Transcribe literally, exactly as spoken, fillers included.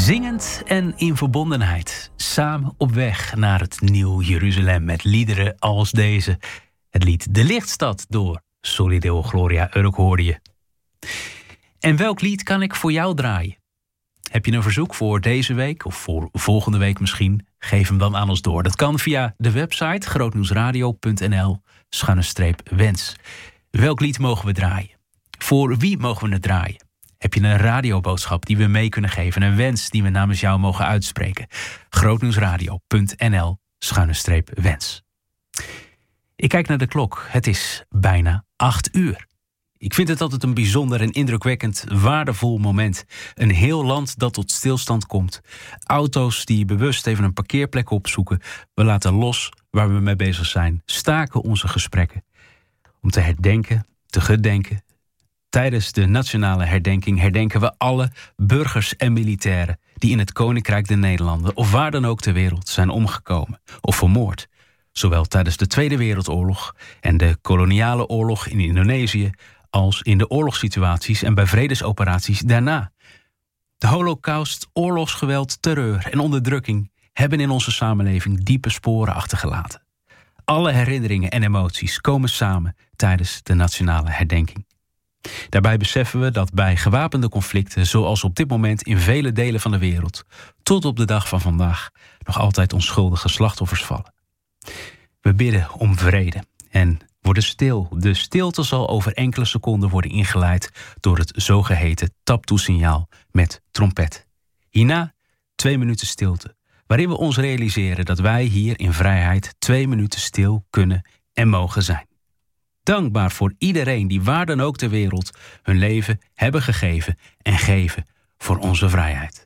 Zingend en in verbondenheid. Samen op weg naar het Nieuw Jeruzalem met liederen als deze. Het lied De Lichtstad door Soli Deo Gloria Urk hoorde je. En welk lied kan ik voor jou draaien? Heb je een verzoek voor deze week of voor volgende week misschien? Geef hem dan aan ons door. Dat kan via de website grootnieuwsradio punt n l schuine streep wens. Welk lied mogen we draaien? Voor wie mogen we het draaien? Heb je een radioboodschap die we mee kunnen geven? Een wens die we namens jou mogen uitspreken? grootnieuwsradio punt n l schuine streep wens. Ik kijk naar de klok. Het is bijna acht uur. Ik vind het altijd een bijzonder en indrukwekkend waardevol moment. Een heel land dat tot stilstand komt. Auto's die bewust even een parkeerplek opzoeken. We laten los waar we mee bezig zijn. Staken onze gesprekken. Om te herdenken, te gedenken. Tijdens de nationale herdenking herdenken we alle burgers en militairen die in het Koninkrijk der Nederlanden of waar dan ook ter wereld zijn omgekomen of vermoord. Zowel tijdens de Tweede Wereldoorlog en de koloniale oorlog in Indonesië als in de oorlogssituaties en bij vredesoperaties daarna. De Holocaust, oorlogsgeweld, terreur en onderdrukking hebben in onze samenleving diepe sporen achtergelaten. Alle herinneringen en emoties komen samen tijdens de nationale herdenking. Daarbij beseffen we dat bij gewapende conflicten, zoals op dit moment in vele delen van de wereld, tot op de dag van vandaag nog altijd onschuldige slachtoffers vallen. We bidden om vrede en worden stil. De stilte zal over enkele seconden worden ingeleid door het zogeheten taptoe-signaal met trompet. Hierna twee minuten stilte, waarin we ons realiseren dat wij hier in vrijheid twee minuten stil kunnen en mogen zijn. Dankbaar voor iedereen die waar dan ook ter wereld hun leven hebben gegeven en geven voor onze vrijheid.